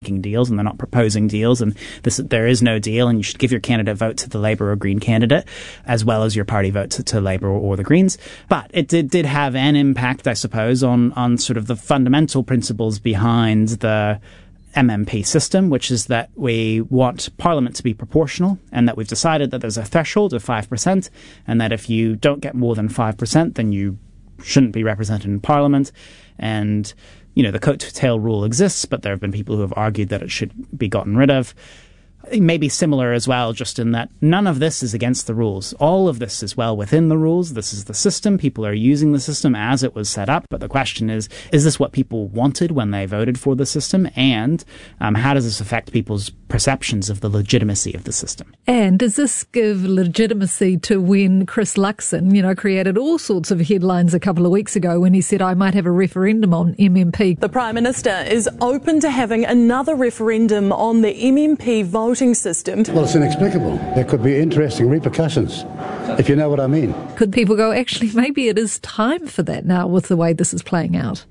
making deals and they're not proposing deals, and there is no deal, and you should give your candidate vote to the Labour or Green candidate, as well as your party vote to Labour or the Greens. But it did have an impact, I suppose, on sort of the fundamental principles behind the MMP system, which is that we want Parliament to be proportional, and that we've decided that there's a threshold of 5%, and that if you don't get more than 5%, then you shouldn't be represented in Parliament. And, the coat-to-tail rule exists, but there have been people who have argued that it should be gotten rid of. It may be similar as well, just in that none of this is against the rules. All of this is well within the rules. This is the system. People are using the system as it was set up. But the question is this what people wanted when they voted for the system? And how does this affect people's perceptions of the legitimacy of the system? And does this give legitimacy to when Chris Luxon, created all sorts of headlines a couple of weeks ago when he said, I might have a referendum on MMP? The Prime Minister is open to having another referendum on the MMP voting system. Well, it's inexplicable. There could be interesting repercussions, if you know what I mean. Could people go, actually, maybe it is time for that now with the way this is playing out?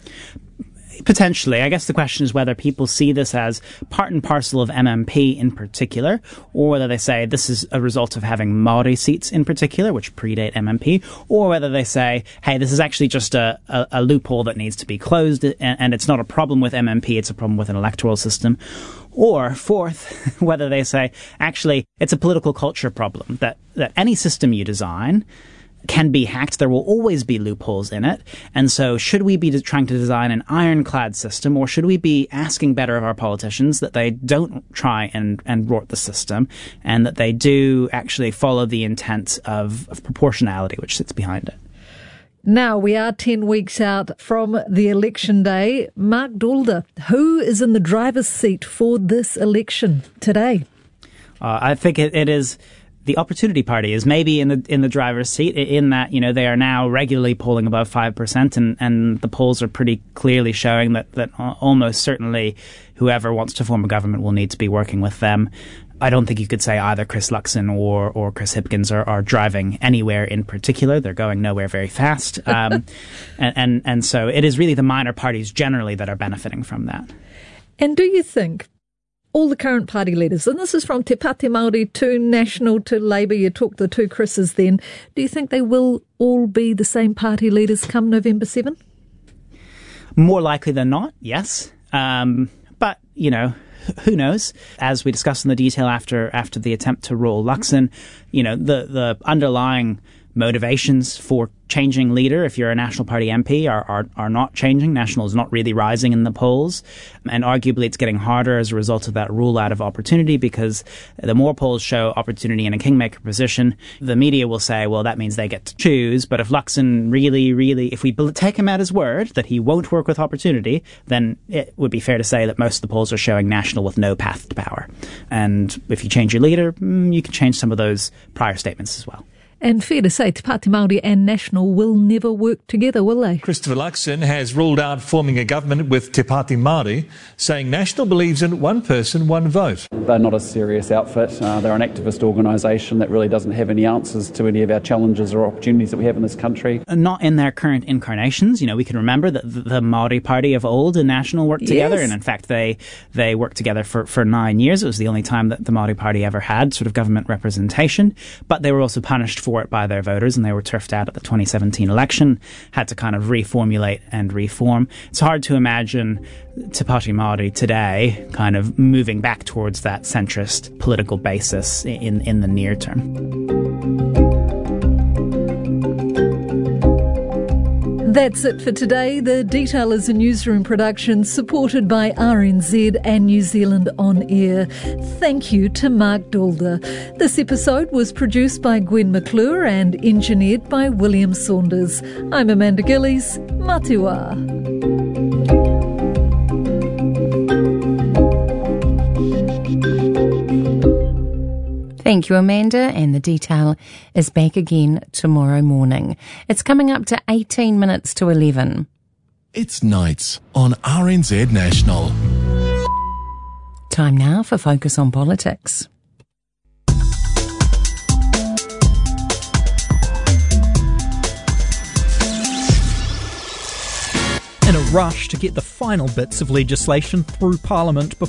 Potentially. I guess the question is whether people see this as part and parcel of MMP in particular, or whether they say this is a result of having Māori seats in particular, which predate MMP, or whether they say, hey, this is actually just a loophole that needs to be closed, and it's not a problem with MMP, it's a problem with an electoral system. Or, fourth, whether they say, actually, it's a political culture problem, that any system you design can be hacked. There will always be loopholes in it. And so should we be trying to design an ironclad system, or should we be asking better of our politicians that they don't try and rort the system, and that they do actually follow the intent of proportionality, which sits behind it? Now, we are 10 weeks out from the election day. Mark Daulder, who is in the driver's seat for this election today? I think it is the Opportunity Party is maybe in the driver's seat, in that, they are now regularly polling above 5%, and the polls are pretty clearly showing that almost certainly whoever wants to form a government will need to be working with them. I don't think you could say either Chris Luxon or Chris Hipkins are driving anywhere in particular. They're going nowhere very fast. And so it is really the minor parties generally that are benefiting from that. And do you think all the current party leaders, and this is from Te Pāti Māori to National to Labour, you talked the two Chris's then, do you think they will all be the same party leaders come November 7? More likely than not, yes. But, who knows? As we discussed in the detail after the attempt to roll Luxon, the underlying motivations for changing leader, if you're a National Party MP, are not changing. National is not really rising in the polls, and arguably it's getting harder as a result of that rule out of Opportunity, because the more polls show Opportunity in a kingmaker position, the media will say, well, that means they get to choose. But if Luxon really, if we take him at his word that he won't work with Opportunity, then it would be fair to say that most of the polls are showing National with no path to power. And if you change your leader, you can change some of those prior statements as well. And fair to say, Te Pāti Māori and National will never work together, will they? Christopher Luxon has ruled out forming a government with Te Pāti Māori, saying National believes in one person, one vote. They're not a serious outfit. They're an activist organisation that really doesn't have any answers to any of our challenges or opportunities that we have in this country. Not in their current incarnations. We can remember that the Māori Party of old and National worked together, and in fact they worked together for 9 years. It was the only time that the Māori Party ever had sort of government representation, but they were also punished for it by their voters, and they were turfed out at the 2017 election, had to kind of reformulate and reform. It's hard to imagine Te Pāti Māori today kind of moving back towards that centrist political basis in the near term. That's it for today. The Detail is a newsroom production supported by RNZ and New Zealand On Air. Thank you to Mark Daulder. This episode was produced by Gwen McClure and engineered by William Saunders. I'm Amanda Gillies. Matua. Thank you, Amanda, and The Detail is back again tomorrow morning. It's coming up to 18 minutes to 11. It's nights on RNZ National. Time now for Focus on Politics. In a rush to get the final bits of legislation through Parliament